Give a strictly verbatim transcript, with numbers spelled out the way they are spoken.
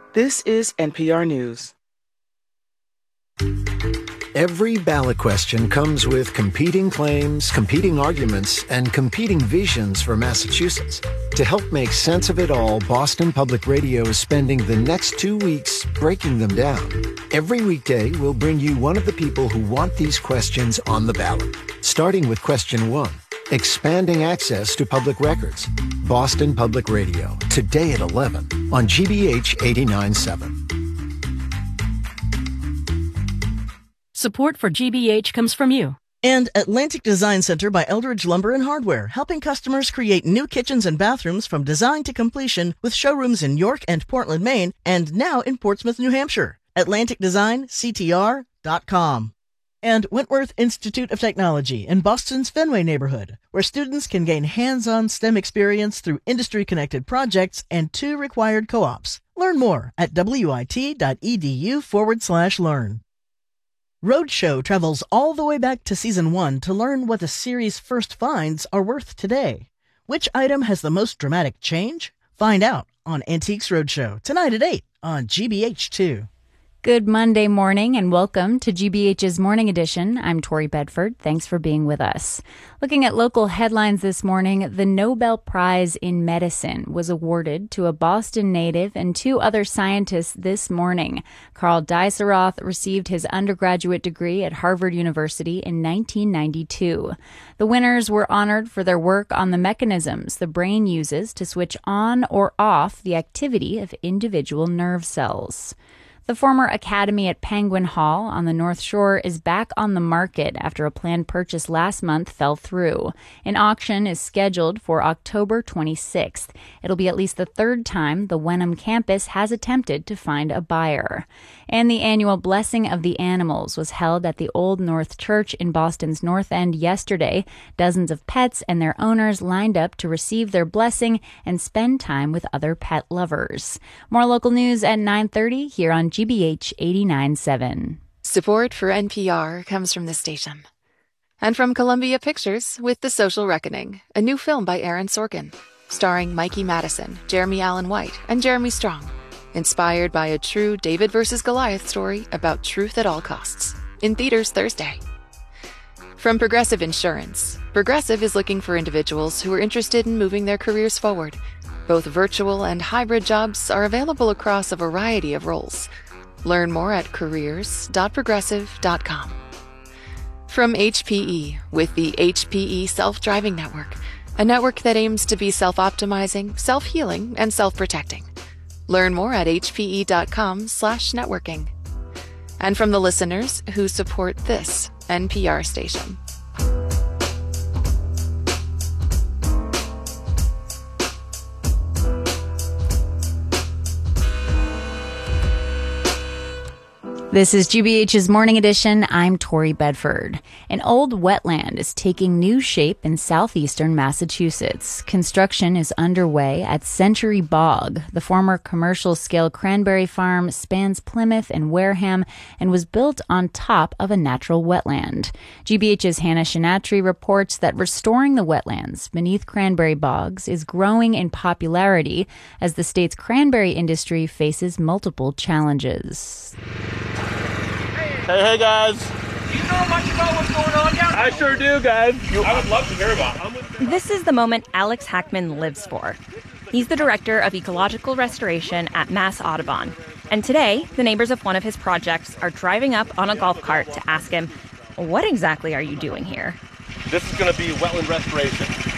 This is N P R News. Every ballot question comes with competing claims, competing arguments, and competing visions for Massachusetts. To help make sense of it all, Boston Public Radio is spending the next two weeks breaking them down. Every weekday, we'll bring you one of the people who want these questions on the ballot. Starting with question one, expanding access to public records. Boston Public Radio, today at eleven on G B H eighty-nine point seven. Support for G B H comes from you. And Atlantic Design Center by Eldridge Lumber and Hardware, helping customers create new kitchens and bathrooms from design to completion with showrooms in York and Portland, Maine, and now in Portsmouth, New Hampshire. Atlantic Design C T R dot com. And Wentworth Institute of Technology in Boston's Fenway neighborhood, where students can gain hands-on STEM experience through industry-connected projects and two required co-ops. Learn more at wit.edu forward slash learn. Roadshow travels all the way back to season one to learn what the series' first finds are worth today. Which item has the most dramatic change? Find out on Antiques Roadshow tonight at eight on G B H two. Good Monday morning and welcome to G B H's Morning Edition. I'm Tori Bedford. Thanks for being with us. Looking at local headlines this morning, the Nobel Prize in Medicine was awarded to a Boston native and two other scientists this morning. Carl Dieseroth received his undergraduate degree at Harvard University in nineteen ninety-two. The winners were honored for their work on the mechanisms the brain uses to switch on or off the activity of individual nerve cells. The former academy at Penguin Hall on the North Shore is back on the market after a planned purchase last month fell through. An auction is scheduled for October twenty-sixth. It'll be at least the third time the Wenham campus has attempted to find a buyer. And the annual Blessing of the Animals was held at the Old North Church in Boston's North End yesterday. Dozens of pets and their owners lined up to receive their blessing and spend time with other pet lovers. More local news at nine thirty here on G B H eighty-nine point seven. Support for N P R comes from this station. And from Columbia Pictures with The Social Reckoning, a new film by Aaron Sorkin, starring Mikey Madison, Jeremy Allen White, and Jeremy Strong. Inspired by a true David versus Goliath story about truth at all costs. In theaters Thursday. From Progressive Insurance, Progressive is looking for individuals who are interested in moving their careers forward. Both virtual and hybrid jobs are available across a variety of roles. Learn more at careers dot progressive dot com. From H P E with the H P E Self-Driving Network, a network that aims to be self-optimizing, self-healing, and self-protecting. Learn more at H P E dot com slash networking. And from the listeners who support this N P R station. This is G B H's Morning Edition. I'm Tori Bedford. An old wetland is taking new shape in southeastern Massachusetts. Construction is underway at Century Bog. The former commercial-scale cranberry farm spans Plymouth and Wareham and was built on top of a natural wetland. G B H's Hannah Shinatri reports that restoring the wetlands beneath cranberry bogs is growing in popularity as the state's cranberry industry faces multiple challenges. Hey, hey, guys. Do you know much about what's going on down here? I sure do, guys. You, I would love to hear about it. This is the moment Alex Hackman lives for. He's the director of ecological restoration at Mass Audubon. And today, the neighbors of one of his projects are driving up on a golf cart to ask him, what exactly are you doing here? This is going to be wetland restoration.